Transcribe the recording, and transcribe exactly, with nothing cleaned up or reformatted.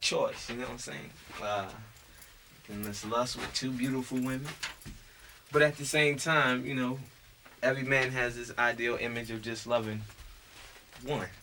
choice. You know what I'm saying? Uh, and let's lust with two beautiful women. But at the same time, you know, every man has this ideal image of just loving one.